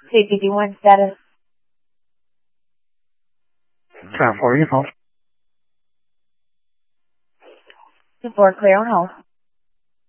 Safety 1 status. Trap 4, you hold. 2-4, clear on hold.